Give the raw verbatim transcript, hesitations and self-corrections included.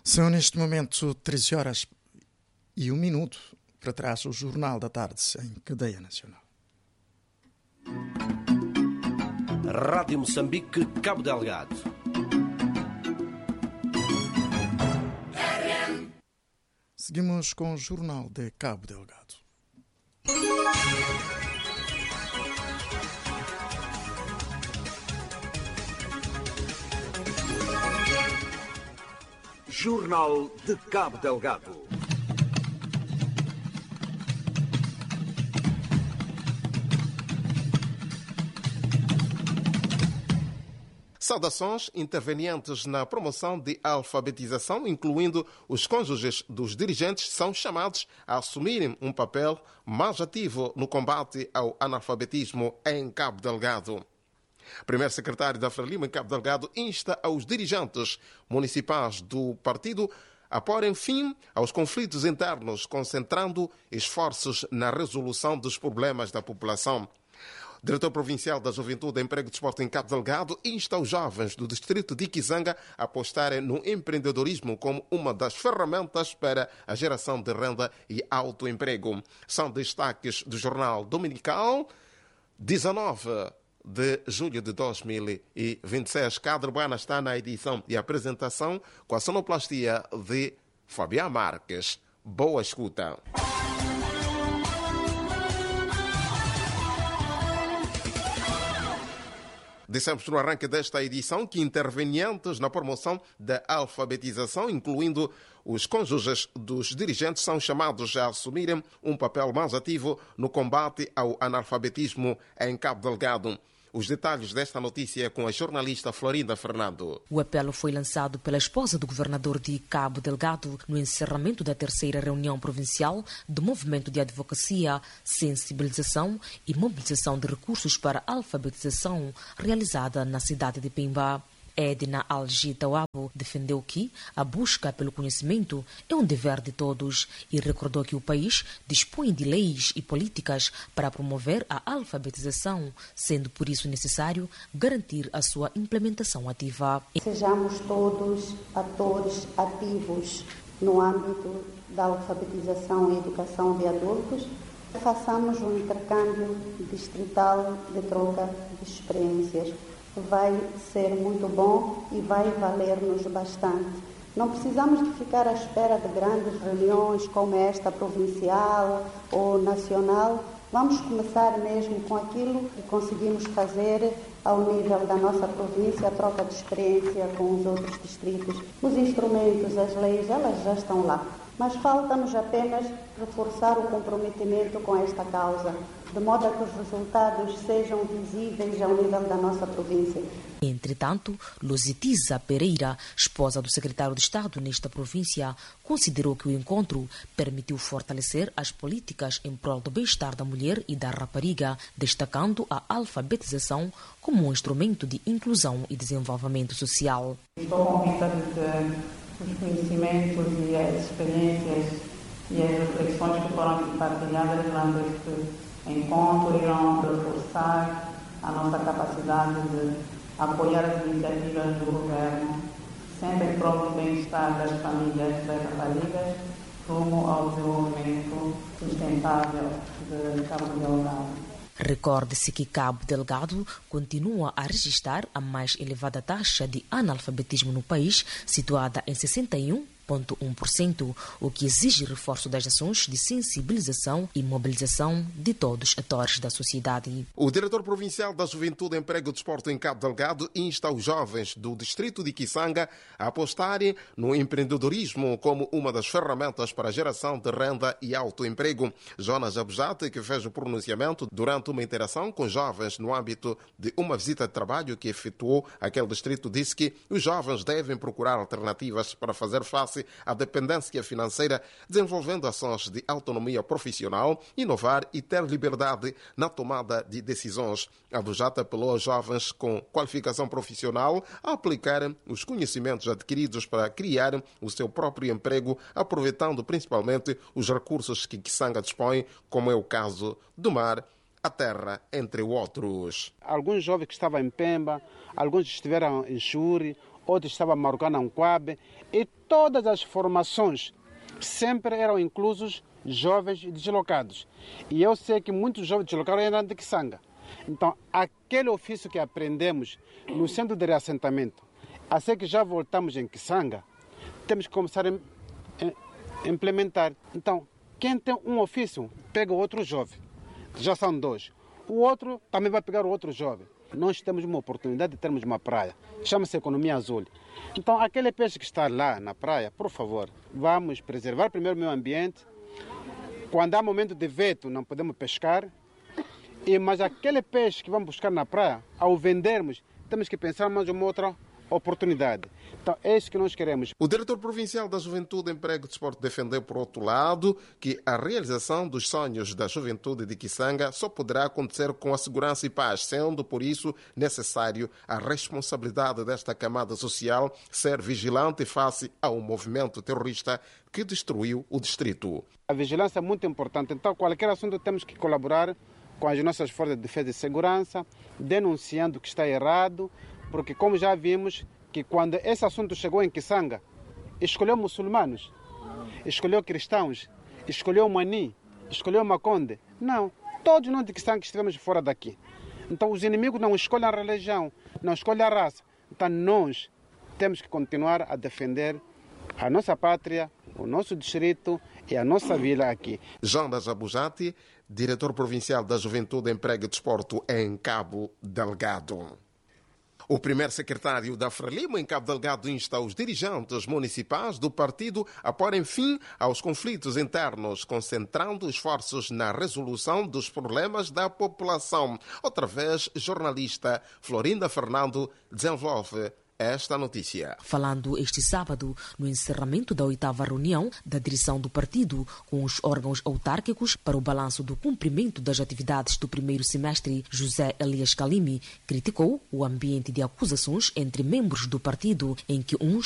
São neste momento treze horas e um minuto para trás o Jornal da Tarde em cadeia nacional. Rádio Moçambique, Cabo Delgado. Seguimos com o Jornal de Cabo Delgado. Jornal de Cabo Delgado. Saudações intervenientes na promoção de alfabetização, incluindo os cônjuges dos dirigentes, são chamados a assumirem um papel mais ativo no combate ao analfabetismo em Cabo Delgado. Primeiro secretário da Frelimo em Cabo Delgado insta aos dirigentes municipais do partido a porem fim aos conflitos internos, concentrando esforços na resolução dos problemas da população. O diretor provincial da Juventude, Emprego e Desporto em Cabo Delgado insta os jovens do distrito de Ikizanga a apostarem no empreendedorismo como uma das ferramentas para a geração de renda e autoemprego. São destaques do Jornal Dominical, dezanove de julho de dois mil e vinte e seis. Cadre Buana está na edição e apresentação com a sonoplastia de Fabián Marques. Boa escuta. Dissemos no arranque desta edição que intervenientes na promoção da alfabetização, incluindo os cônjuges dos dirigentes, são chamados a assumirem um papel mais ativo no combate ao analfabetismo em Cabo Delgado. Os detalhes desta notícia com a jornalista Florinda Fernando. O apelo foi lançado pela esposa do governador de Cabo Delgado no encerramento da terceira reunião provincial do Movimento de Advocacia, Sensibilização e Mobilização de Recursos para a Alfabetização, realizada na cidade de Pemba. Edna Algi-Tawabo defendeu que a busca pelo conhecimento é um dever de todos e recordou que o país dispõe de leis e políticas para promover a alfabetização, sendo por isso necessário garantir a sua implementação ativa. Sejamos todos atores ativos no âmbito da alfabetização e educação de adultos. Façamos um intercâmbio distrital de troca de experiências. Vai ser muito bom e vai valer-nos bastante. Não precisamos de ficar à espera de grandes reuniões como esta provincial ou nacional. Vamos começar mesmo com aquilo que conseguimos fazer ao nível da nossa província, a troca de experiência com os outros distritos. Os instrumentos, as leis, elas já estão lá. Mas falta-nos apenas reforçar o comprometimento com esta causa, de modo a que os resultados sejam visíveis ao nível da nossa província. Entretanto, Lusitiza Pereira, esposa do secretário de Estado nesta província, considerou que o encontro permitiu fortalecer as políticas em prol do bem-estar da mulher e da rapariga, destacando a alfabetização como um instrumento de inclusão e desenvolvimento social. Estou convicta de que os conhecimentos e as experiências e as reflexões que foram partilhadas durante este encontro irão reforçar a nossa capacidade de apoiar as iniciativas do governo, sempre em prol do bem-estar das famílias das raparigas, rumo ao desenvolvimento sustentável de Cabo Delgado. Recorde-se que Cabo Delgado continua a registrar a mais elevada taxa de analfabetismo no país, situada em sessenta e um vírgula um por cento, o que exige reforço das ações de sensibilização e mobilização de todos os atores da sociedade. O diretor provincial da Juventude, Emprego e Desporto em Cabo Delgado insta os jovens do distrito de Ikizanga a apostarem no empreendedorismo como uma das ferramentas para a geração de renda e autoemprego. Jonas Abujate, que fez o pronunciamento durante uma interação com jovens no âmbito de uma visita de trabalho que efetuou aquele distrito, disse que os jovens devem procurar alternativas para fazer face à dependência financeira, desenvolvendo ações de autonomia profissional, inovar e ter liberdade na tomada de decisões. Abujate apelou aos jovens com qualificação profissional a aplicar os conhecimentos adquiridos para criar o seu próprio emprego, aproveitando principalmente os recursos que Ikizanga dispõe, como é o caso do mar, a terra, entre outros. Alguns jovens que estavam em Pemba, alguns estiveram em Xuri, outros estavam a marcar na Unquabe, e todas as formações sempre eram inclusos jovens deslocados. E eu sei que muitos jovens deslocados eram de Kisanga. Então, aquele ofício que aprendemos no centro de reassentamento, assim que já voltamos em Kisanga, temos que começar a implementar. Então, quem tem um ofício, pega o outro jovem. Já são dois. O outro também vai pegar o outro jovem. Nós temos uma oportunidade de termos uma praia. Chama-se economia azul. Então, aquele peixe que está lá na praia, por favor, vamos preservar primeiro o meio ambiente. Quando há momento de veto, não podemos pescar. E, mas aquele peixe que vamos buscar na praia, ao vendermos, temos que pensar mais uma outra oportunidade. Então, é isso que nós queremos. O diretor provincial da Juventude, Emprego e Desporto defendeu, por outro lado, que a realização dos sonhos da juventude de Kisanga só poderá acontecer com a segurança e paz, sendo, por isso, necessário a responsabilidade desta camada social ser vigilante face ao movimento terrorista que destruiu o distrito. A vigilância é muito importante, então qualquer assunto temos que colaborar com as nossas forças de defesa e segurança, denunciando o que está errado, porque como já vimos que quando esse assunto chegou em Kisanga, escolheu muçulmanos, escolheu cristãos, escolheu Mani, escolheu Maconde. Não, todos nós de Kisanga estivemos fora daqui. Então os inimigos não escolhem a religião, não escolhem a raça. Então nós temos que continuar a defender a nossa pátria, o nosso distrito e a nossa vila aqui. Jonas Abujati, diretor provincial da Juventude, Emprego e Desporto em Cabo Delgado. O primeiro secretário da Frelimo em Cabo Delgado insta os dirigentes municipais do partido a porem fim aos conflitos internos, concentrando esforços na resolução dos problemas da população. Outra vez, jornalista Florinda Fernando desenvolve esta notícia. Falando este sábado no encerramento da oitava reunião da direção do partido com os órgãos autárquicos para o balanço do cumprimento das atividades do primeiro semestre, José Elias Calimi criticou o ambiente de acusações entre membros do partido, em que uns